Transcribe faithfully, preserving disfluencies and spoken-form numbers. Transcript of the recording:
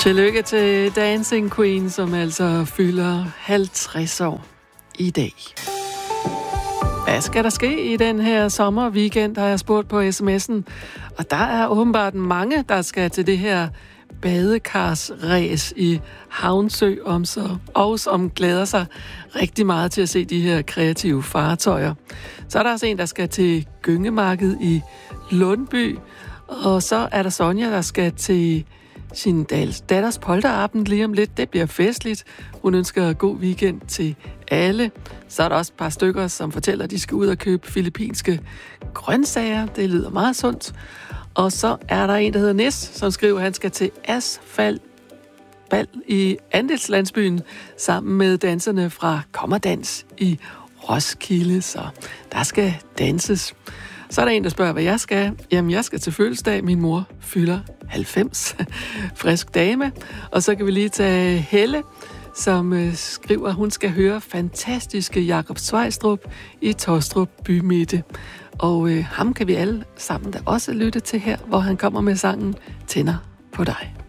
Tillykke til Dancing Queen, som altså fylder halvtreds år i dag. Hvad skal der ske i den her sommerweekend, har jeg spurgt på sms'en. Og der er åbenbart mange, der skal til det her badekarsræs i Havnsø, om så, og som glæder sig rigtig meget til at se de her kreative fartøjer. Så er der også en, der skal til Gyngemarked i Lundby, og så er der Sonja, der skal til sin datters polterabend lige om lidt. Det bliver festligt. Hun ønsker god weekend til alle. Så er der også et par stykker, som fortæller, at de skal ud og købe filippinske grøntsager. Det lyder meget sundt. Og så er der en, der hedder Nis, som skriver, at han skal til asfaltbal i Andelslandsbyen sammen med danserne fra Kommerdans i Roskilde. Så der skal danses. Så er der en, der spørger, hvad jeg skal. Jamen, jeg skal til fødselsdag. Min mor fylder halvfems. Frisk dame. Og så kan vi lige tage Helle, som øh, skriver, at hun skal høre fantastiske Jakob Svejstrup i Tostrup Bymidte. Og øh, ham kan vi alle sammen da også lytte til her, hvor han kommer med sangen Tænder på dig.